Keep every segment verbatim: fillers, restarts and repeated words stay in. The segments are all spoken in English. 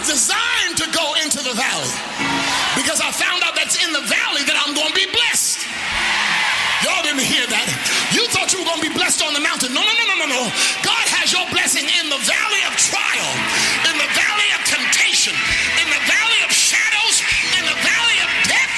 designed to go into the valley because I found out that's in the valley that I'm going to be blessed. Y'all didn't hear that. You thought you were going to be blessed on the mountain. No, no, no, no, no, no. God has your blessing in the valley of trial, in the valley of temptation, in the valley of shadows, in the valley of death.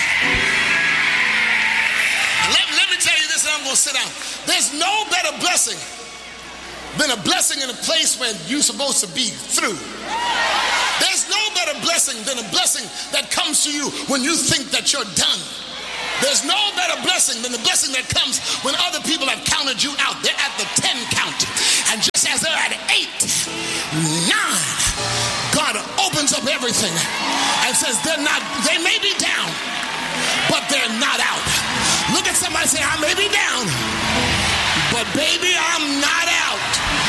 Let, let me tell you this, and I'm going to sit down. There's no better blessing than a blessing in a place where you're supposed to be through. There's no better blessing than a blessing that comes to you when you think that you're done. There's no better blessing than the blessing that comes when other people have counted you out. They're at the ten count. And just as they're at eight, nine, God opens up everything and says they're not, they may be down, but they're not out. Look at somebody and say, I may be down, but baby, I'm not out.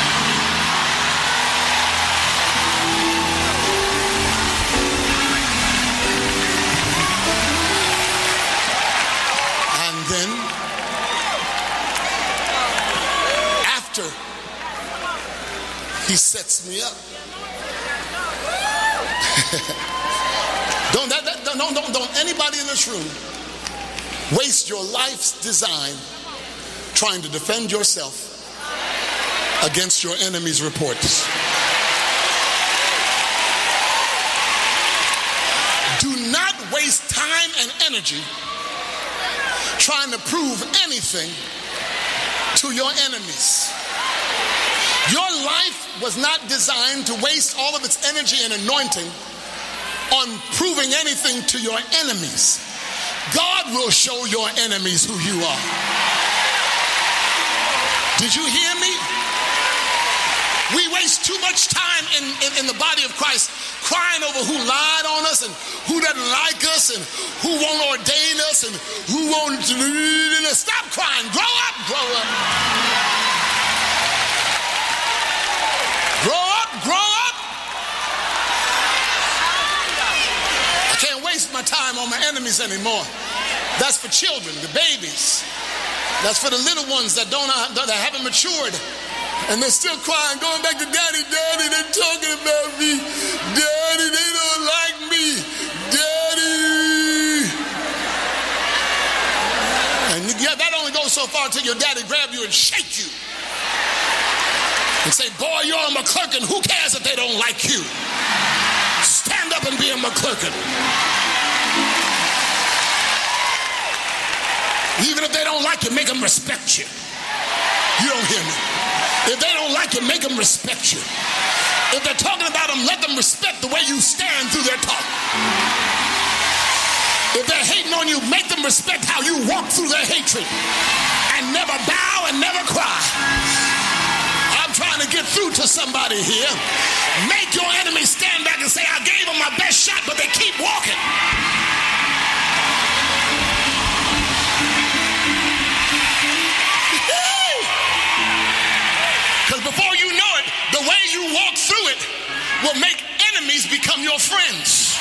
Then, after he sets me up, don't, that, that, don't, don't, don't anybody in this room waste your life's design trying to defend yourself against your enemy's reports. Do not waste time and energy trying to prove anything to your enemies. Your life was not designed to waste all of its energy and anointing on proving anything to your enemies. God will show your enemies who you are. Did you hear me? We waste too much time in, in, in the body of Christ crying over who lied on us and who doesn't like us and who won't ordain us and who won't. Stop crying. Grow up. Grow up. Grow up. Grow up. I can't waste my time on my enemies anymore. That's for children, the babies. That's for the little ones that don't that haven't matured. And they're still crying, going back to daddy, daddy, they're talking about me. Daddy, they don't like me. Daddy. And yeah, that only goes so far until your daddy grab you and shake you. And say, boy, you're a McClurkin. Who cares if they don't like you? Stand up and be a McClurkin. Even if they don't like you, make them respect you. You don't hear me. If they don't like you, make them respect you. If they're talking about them, let them respect the way you stand through their talk. If they're hating on you, make them respect how you walk through their hatred and never bow and never cry. I'm trying to get through to somebody here. Make your enemy stand back and say, I gave them my best shot, but they keep walking. Because before you know it, the way you walk through it will make enemies become your friends.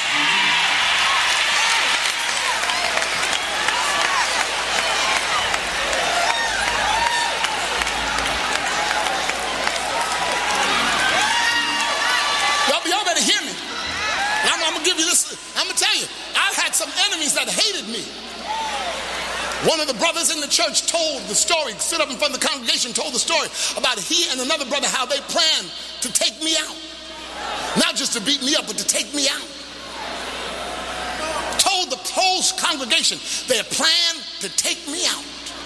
Y'all, y'all better hear me. I'm, I'm going to give you this. I'm going to tell you, I've had some enemies that hated me. One of the brothers in the church told the story, stood up in front of the congregation, told the story about he and another brother, how they planned to take me out. Not just to beat me up, but to take me out. Told the whole congregation they planned to take me out.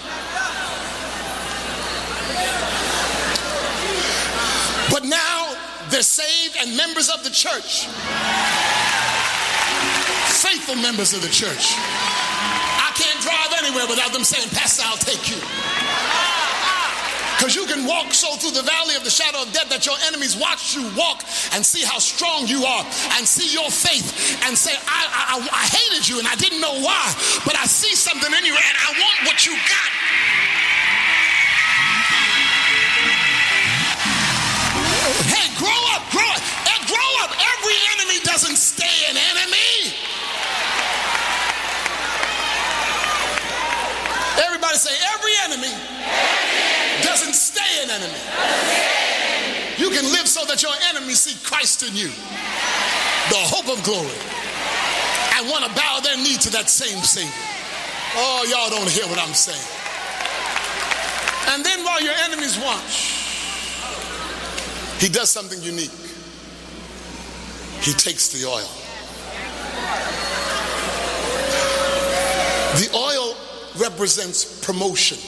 But now they're saved and members of the church. Faithful members of the church. Can't drive anywhere without them saying, Pastor, I'll take you. Because you can walk so through the valley of the shadow of death that your enemies watch you walk and see how strong you are and see your faith and say, I, I, I hated you and I didn't know why, but I see something in you and I want what you got. Hey, grow up, grow up, and grow up. Every enemy doesn't stay an enemy. Everybody say, every enemy, every enemy doesn't stay an enemy. You can live so that your enemies see Christ in you, the hope of glory, and want to bow their knee to that same Savior. Oh, y'all don't hear what I'm saying. And then while your enemies watch, he does something unique. He takes the oil. The oil represents promotion.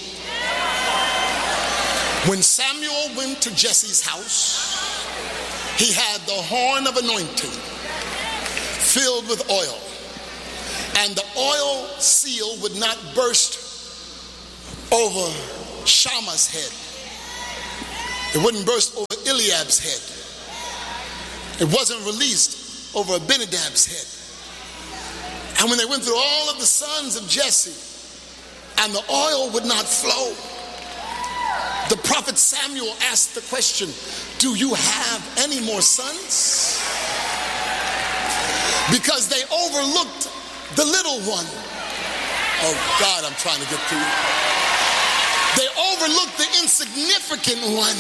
When Samuel went to Jesse's house, he had the horn of anointing filled with oil. And the oil seal would not burst over Shammah's head. It wouldn't burst over Eliab's head. It wasn't released over Abinadab's head. And when they went through all of the sons of Jesse, and the oil would not flow, the prophet Samuel asked the question, do you have any more sons? Because they overlooked the little one. Oh God, I'm trying to get through. They overlooked the insignificant one.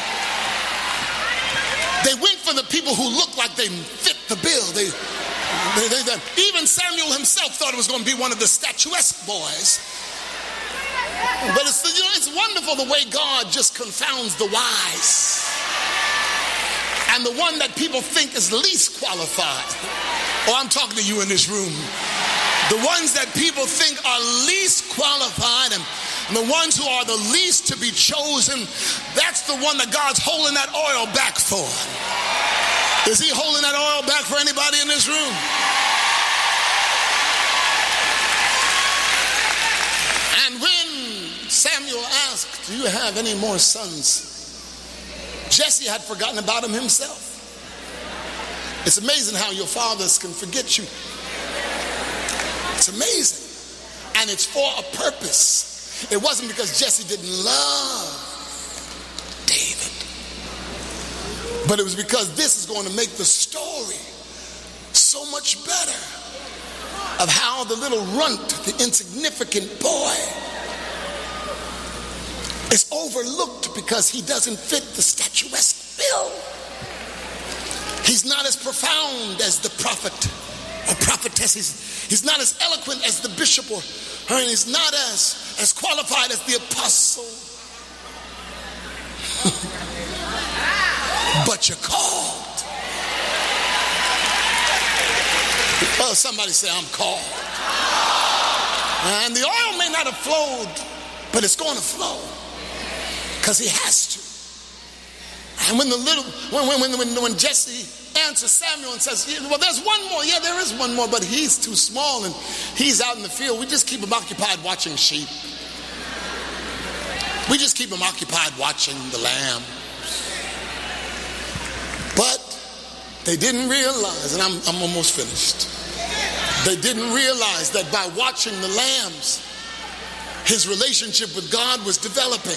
They went for the people who looked like they fit the bill. They, they, they, they, even Samuel himself thought it was going to be one of the statuesque boys. But it's, you know, it's wonderful the way God just confounds the wise and the one that people think is least qualified. Oh, I'm talking to you in this room. The ones that people think are least qualified and the ones who are the least to be chosen, that's the one that God's holding that oil back for. Is he holding that oil back for anybody in this room? And when Samuel asked, do you have any more sons? Jesse had forgotten about him himself. It's amazing how your fathers can forget you. It's amazing. And it's for a purpose. It wasn't because Jesse didn't love David, but it was because this is going to make the story so much better of how the little runt, the insignificant boy, is overlooked because he doesn't fit the statuesque bill. He's not as profound as the prophet or prophetess. He's, he's not as eloquent as the bishop, or, or he's not as, as qualified as the apostle. But you're called. Oh, somebody say, I'm called. And the oil may not have flowed, but it's going to flow because he has to. And when the little, when, when, when, when Jesse answers Samuel and says, well, there's one more. Yeah, there is one more, but he's too small and he's out in the field. We just keep him occupied watching sheep. We just keep him occupied watching the lamb. But they didn't realize, and I'm, I'm almost finished. They didn't realize that by watching the lambs, his relationship with God was developing.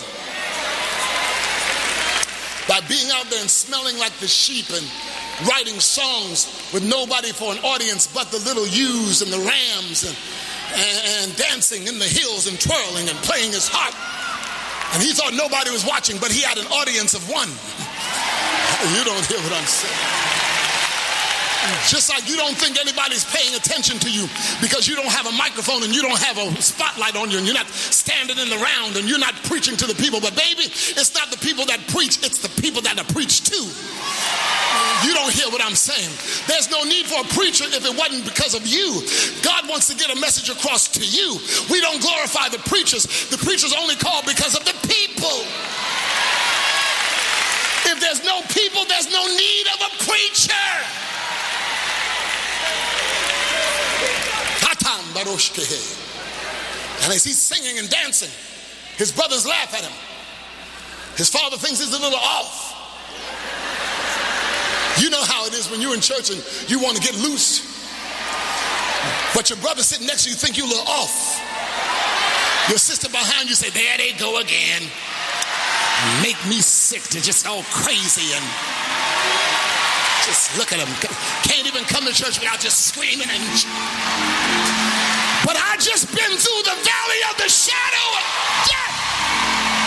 By being out there and smelling like the sheep and writing songs with nobody for an audience but the little ewes and the rams, and, and, and dancing in the hills and twirling and playing his harp. And he thought nobody was watching, but he had an audience of one. You don't hear what I'm saying. Just like you don't think anybody's paying attention to you because you don't have a microphone and you don't have a spotlight on you and you're not standing in the round and you're not preaching to the people. But baby, it's not the people that preach, it's the people that are preached to. You don't hear what I'm saying. There's no need for a preacher if it wasn't because of you. God wants to get a message across to you. We don't glorify the preachers. The preacher's only called because of the people. If there's no people, there's no need of a preacher. And as he's singing and dancing, his brothers laugh at him. His father thinks he's a little off. You know how it is when you're in church and you want to get loose, but your brother sitting next to you think you're a little off. Your sister behind you say, there they go again. Make me sick to just go crazy and just look at them. Can't even come to church without just screaming and... But I just been through the valley of the shadow of death.